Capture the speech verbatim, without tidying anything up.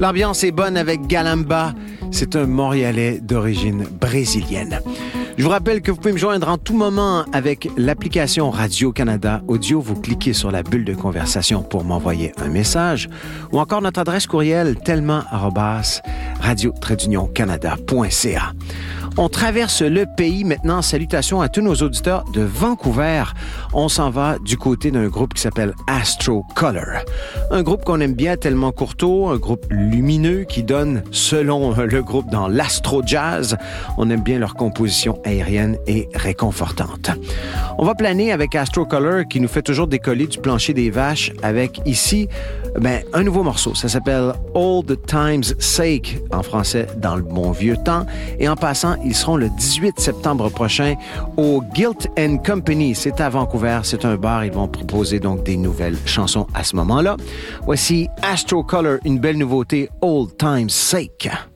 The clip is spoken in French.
L'ambiance est bonne avec Galamba. C'est un Montréalais d'origine brésilienne. Je vous rappelle que vous pouvez me joindre en tout moment avec l'application Radio-Canada Audio. Vous cliquez sur la bulle de conversation pour m'envoyer un message ou encore notre adresse courriel tellement arobase radio tiret union canada point c a. On traverse le pays maintenant. Salutations à tous nos auditeurs de Vancouver. On s'en va du côté d'un groupe qui s'appelle Astro Color. Un groupe qu'on aime bien, tellement Courteau, un groupe lumineux qui donne, selon le groupe, dans l'astro-jazz. On aime bien leur composition aérienne et réconfortante. On va planer avec Astro Color qui nous fait toujours décoller du plancher des vaches avec ici ben, un nouveau morceau. Ça s'appelle Old Time's Sake, en français, dans le bon vieux temps. Et en passant, ils seront le dix-huit septembre prochain au Guilt and Company. C'est à Vancouver, c'est un bar. Ils vont proposer donc des nouvelles chansons à ce moment-là. Voici Astro Color, une belle nouveauté, Old Time's Sake.